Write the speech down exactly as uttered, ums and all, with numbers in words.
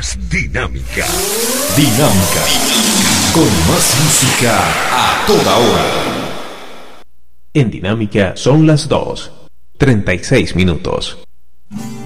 más dinámica. Dinámica. Con más música a toda hora. En Dinámica son las dos, treinta y seis minutos.